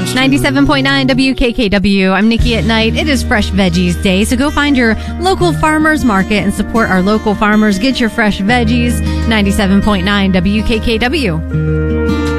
97.9 WKKW. I'm Nikki at Night. It is Fresh Veggies Day, so go find your local farmers market and support our local farmers. Get your fresh veggies. 97.9 WKKW.